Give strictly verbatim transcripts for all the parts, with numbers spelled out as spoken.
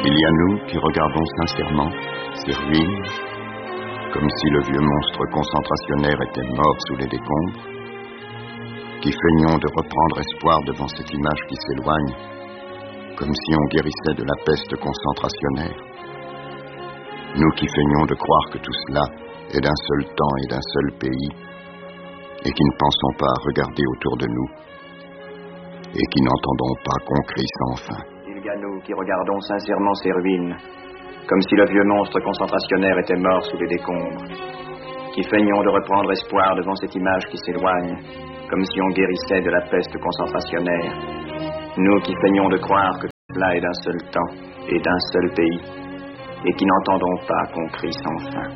Il y a nous qui regardons sincèrement ces ruines, comme si le vieux monstre concentrationnaire était mort sous les décombres, qui feignons de reprendre espoir devant cette image qui s'éloigne, comme si on guérissait de la peste concentrationnaire. Nous qui feignons de croire que tout cela est d'un seul temps et d'un seul pays, et qui ne pensons pas à regarder autour de nous, et qui n'entendons pas qu'on crie sans fin. Il y a nous qui regardons sincèrement ces ruines, comme si le vieux monstre concentrationnaire était mort sous les décombres, qui feignons de reprendre espoir devant cette image qui s'éloigne, comme si on guérissait de la peste concentrationnaire. Nous qui feignons de croire que tout cela est d'un seul temps et d'un seul pays, et qui n'entendons pas qu'on crie sans fin.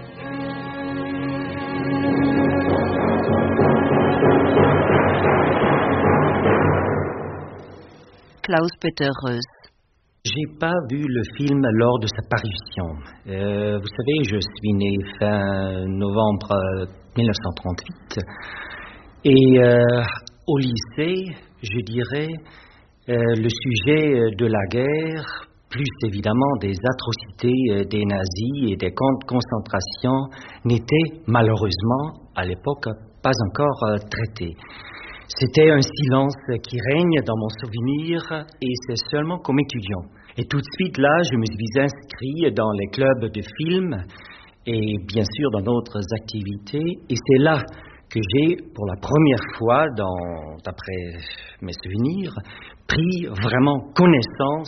Klaus-Peter Reuss. J'ai pas vu le film lors de sa parution. Euh, vous savez, je suis né fin novembre mille neuf cent trente-huit. Et euh, au lycée, je dirais, euh, le sujet de la guerre, plus évidemment des atrocités des nazis et des camps de concentration, n'était malheureusement à l'époque pas encore euh, traité. C'était un silence qui règne dans mon souvenir, et c'est seulement comme étudiant. Et tout de suite là, je me suis inscrit dans les clubs de films et bien sûr dans d'autres activités. Et c'est là que j'ai, pour la première fois, dans, d'après mes souvenirs, pris vraiment connaissance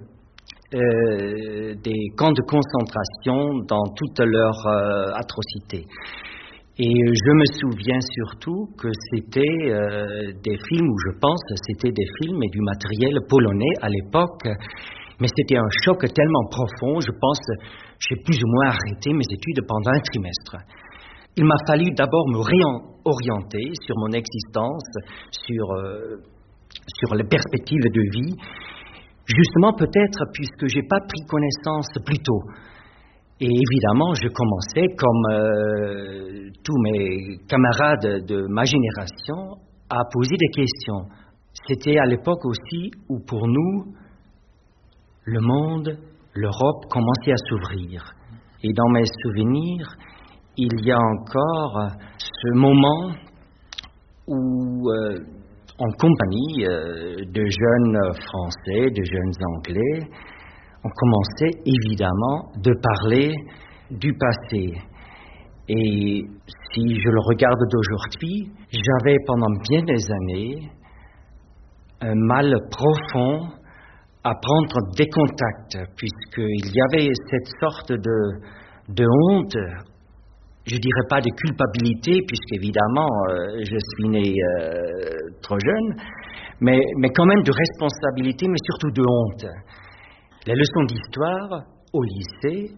euh, des camps de concentration dans toutes leurs euh, atrocités. Et je me souviens surtout que c'était euh, des films, où je pense c'était des films et du matériel polonais à l'époque, mais c'était un choc tellement profond, je pense, j'ai plus ou moins arrêté mes études pendant un trimestre. Il m'a fallu d'abord me réorienter sur mon existence, sur, euh, sur les perspectives de vie, justement peut-être puisque j'ai pas pris connaissance plus tôt. Et évidemment, je commençais, comme euh, tous mes camarades de ma génération, à poser des questions. C'était à l'époque aussi où, pour nous, le monde, l'Europe commençait à s'ouvrir. Et dans mes souvenirs, il y a encore ce moment où, euh, en compagnie euh, de jeunes Français, de jeunes Anglais, on commençait évidemment de parler du passé. Et si je le regarde d'aujourd'hui, j'avais pendant bien des années un mal profond à prendre des contacts, puisqu'il y avait cette sorte de, de honte, je dirais pas de culpabilité, puisqu'évidemment euh, je suis né euh, trop jeune, mais, mais quand même de responsabilité, mais surtout de honte. Les leçons d'histoire au lycée,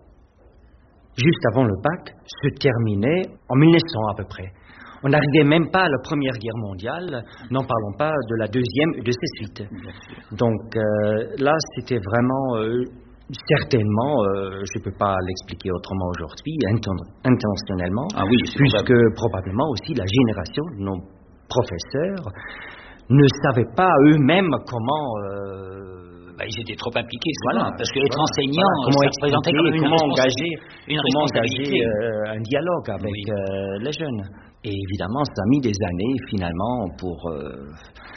juste avant le bac, se terminaient en mille neuf cents à peu près. On n'arrivait même pas à la Première Guerre mondiale, n'en parlons pas de la Deuxième et de ses suites. Donc euh, là, c'était vraiment, euh, certainement, euh, je ne peux pas l'expliquer autrement aujourd'hui, inten- intentionnellement, ah oui, puisque probable. probablement aussi la génération de nos professeurs ne savait pas eux-mêmes comment... Euh, Bah, ils étaient trop impliqués, voilà, parce que être voilà, enseignant, voilà, comment ça représentait quand même une, comment responsa- engager, une comment responsabilité. engager euh, un dialogue avec oui. euh, les jeunes. Et évidemment, ça a mis des années, finalement, pour euh,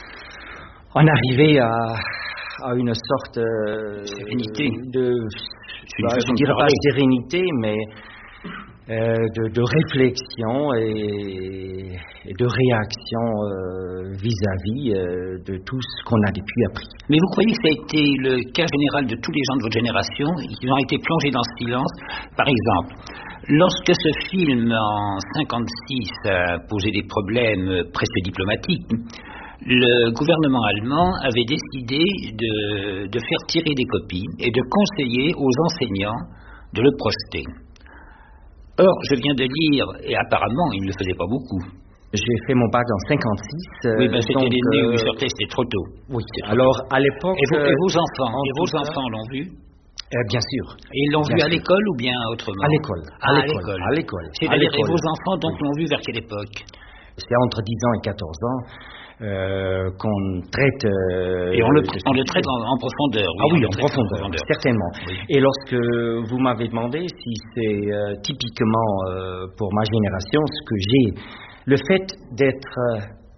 en arriver à, à une sorte euh, sérénité. de, bah, je ne dirais pas sérénité, mais euh, de, de réflexion et, et de réaction euh, vis-à-vis euh, de tout ce qu'on a depuis appris. Mais vous croyez que ça a été le cas général de tous les gens de votre génération, qui ont été plongés dans ce silence? Par exemple, lorsque ce film en cinquante-six a posé des problèmes presque diplomatiques, le gouvernement allemand avait décidé de, de faire tirer des copies et de conseiller aux enseignants de le projeter. Or, je viens de lire, et apparemment, il ne le faisait pas beaucoup. J'ai fait mon bac en cinquante-six. Euh, oui, ben c'était donc, l'année euh, où il sortait, c'était trop tôt. Oui, trop alors tôt. à l'époque... Et, vous, et vos euh, enfants, et vos enfants l'ont vu euh, Bien sûr. Et ils l'ont bien vu sûr. à l'école ou bien autrement? À l'école. Ah, à l'école. À l'école. C'est-à-dire, et vos enfants donc l'ont vu vers quelle époque? C'est entre dix ans et quatorze ans. euh, qu'on traite... Euh, et on le, on le traite en, en profondeur. Oui, ah oui, en profondeur, en profondeur, certainement. Oui. Et lorsque vous m'avez demandé si c'est euh, typiquement euh, pour ma génération, ce que j'ai, le fait d'être euh,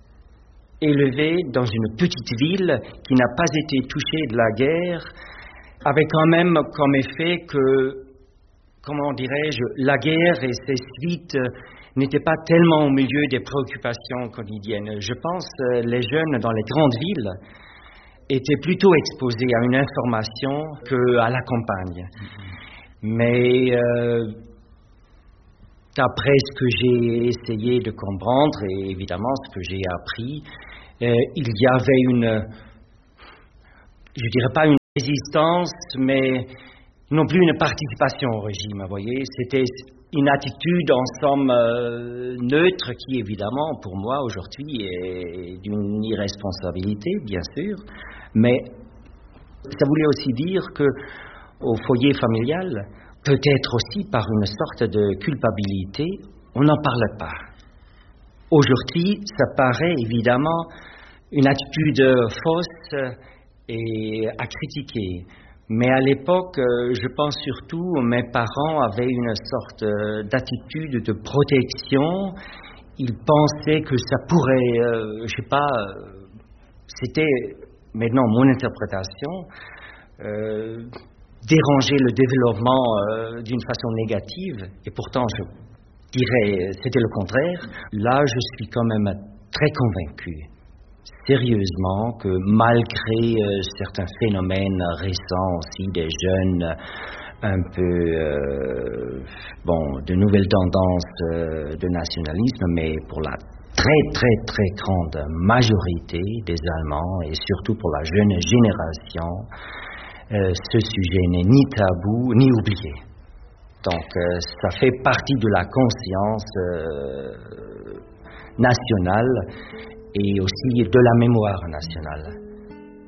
élevé dans une petite ville qui n'a pas été touchée de la guerre, avait quand même comme effet que, comment dirais-je, la guerre et ses suites n'étaient pas tellement au milieu des préoccupations quotidiennes. Je pense que les jeunes dans les grandes villes étaient plutôt exposés à une information qu'à la campagne. Mais euh, d'après ce que j'ai essayé de comprendre, et évidemment ce que j'ai appris, euh, il y avait une, je dirais pas une résistance, mais non plus une participation au régime, vous voyez. C'était une attitude en somme euh, neutre qui, évidemment, pour moi, aujourd'hui, est d'une irresponsabilité, bien sûr, mais ça voulait aussi dire qu'au foyer familial, peut-être aussi par une sorte de culpabilité, on n'en parlait pas. Aujourd'hui, ça paraît évidemment une attitude fausse et à critiquer. Mais à l'époque, euh, je pense surtout, mes parents avaient une sorte euh, d'attitude de protection. Ils pensaient que ça pourrait, euh, je sais pas, euh, c'était maintenant mon interprétation, euh, déranger le développement euh, d'une façon négative. Et pourtant, je dirais, c'était le contraire. Là, je suis quand même très convaincu, sérieusement, que malgré euh, certains phénomènes récents aussi, des jeunes un peu, euh, bon, de nouvelles tendances euh, de nationalisme, mais pour la très très très grande majorité des Allemands et surtout pour la jeune génération, euh, ce sujet n'est ni tabou ni oublié. Donc euh, ça fait partie de la conscience euh, nationale et aussi de la mémoire nationale.